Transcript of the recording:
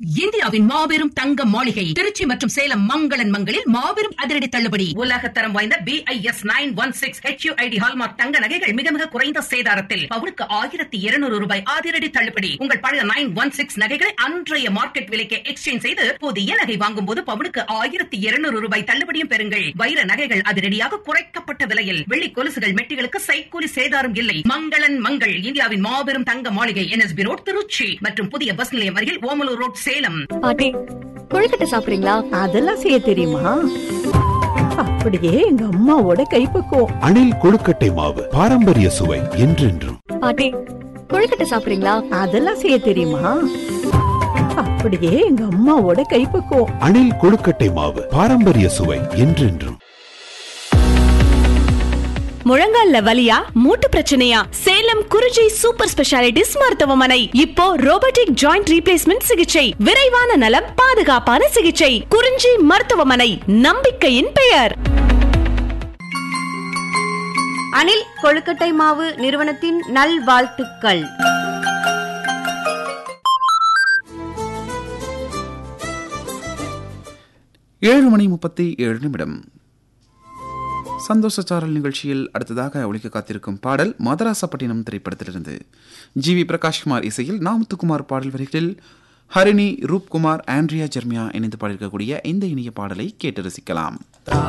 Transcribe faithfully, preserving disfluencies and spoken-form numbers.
இந்தியாவின் மாபெரும் தங்க மாளிகை திருச்சி மற்றும் சேலம் மங்களன் மங்களில் மாபெரும் அதிரடி தள்ளுபடி. உலகத்தரம் வாய்ந்த B I S nine one six H you I D hallmark தங்க நகைகள் மிக மிக குறைந்த சேதாரத்தில் பவுனுக்கு ஆயிரத்தி இருநூறு ரூபாய் அதிரடி தள்ளுபடி. உங்கள் பழைய நைன் ஒன் சிக்ஸ் நகைகளை அன்றைய மார்க்கெட் விலைக்கு எக்ஸ்சேஞ்ச் செய்து புதிய நகை வாங்கும் போது பவுனுக்கு ஆயிரத்தி இருநூறு ரூபாய் தள்ளுபடியும் பெறுங்கள். வைர நகைகள் அதிரடியாக குறைக்கப்பட்ட விலையில், வெள்ளி கொலுசுகள் மெட்டிகளுக்கு சைக்கூலி சேதாரம் இல்லை. மங்களன் மங்கள் இந்தியாவின் மாபெரும் தங்க மாளிகை, N S B road, Trichy மற்றும் புதிய பஸ் நிலையம் அருகில் ஓமலூர் ரோட், சேலம். பாட்டி, கொழுக்கட்டை சாப்பிடுறீங்களா? அதெல்லாம் செய்ய தெரியுமா? அப்படியே எங்க அம்மாவோட கைப்பக்குவம். அணில் கொழுக்கட்டை மாவு, பாரம்பரிய சுவை என்றென்றும். பாட்டி, கொழுக்கட்டை சாப்பிடுறீங்களா? அதெல்லாம் செய்ய தெரியுமா? அப்படியே எங்க அம்மாவோட கைப்பக்குவம். அணில் கொழுக்கட்டை மாவு, பாரம்பரிய சுவை என்றென்றும். முழங்கால்ல வலியா, மூட்டு பிரச்சனையா? சேலம் குறிஞ்சி சூப்பர் ஸ்பெஷாலிட்டிஸ் மருத்துவமனை இப்போ ரோபோட்டிக் ஜாயிண்ட் ரீப்ளேஸ்மெண்ட் சிகிச்சை, விரைவான நலம், பாதுகாப்பான சிகிச்சை. குறிஞ்சி மருத்துவமனை, நம்பிக்கையின் பெயர். அணில் கொழுக்கட்டை மாவு நிறுவனத்தின் நல்வாழ்த்துக்கள். ஏழு மணி முப்பத்தி ஏழு நிமிடம். சந்தோஷ சாரல் நிகழ்ச்சியில் அடுத்ததாக ஒழிக்க காத்திருக்கும் பாடல் மதராசப்பட்டினம் திரைப்படத்திலிருந்து. ஜி வி பிரகாஷ்குமார் இசையில் நாமுத்துக்குமார் பாடல் வரிகளில் ஹரிணி, ரூப்குமார், ஆண்ட்ரியா, ஜெர்மியா இணைந்து பாடியிருக்கக்கூடிய இந்த இனிய பாடலை கேட்டு ரசிக்கலாம்.